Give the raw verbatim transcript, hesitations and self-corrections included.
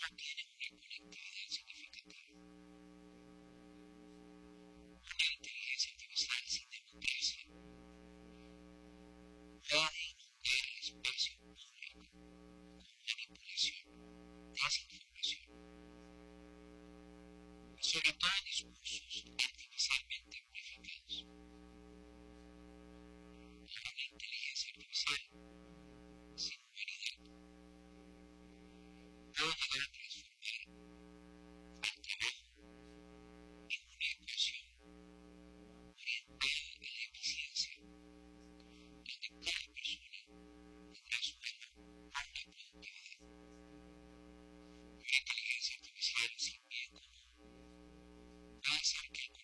no tienen una conectividad significativa. Una inteligencia artificial sin democracia puede inundar el espacio público con manipulación, desinformación y sobre todo discursos artificialmente amplificados. Una inteligencia artificial sin humanidad puede llegar a transformar al trabajo en una ecuación orientada a la eficiencia, donde cada persona podrá sumar por la productividad. Una inteligencia artificial sin